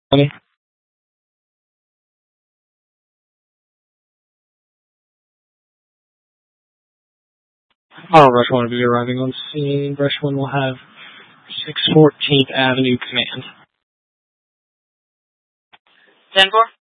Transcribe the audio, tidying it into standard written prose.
20. Rush 1 will be arriving on scene. Rush 1 will have 614th Avenue Command. 10-4.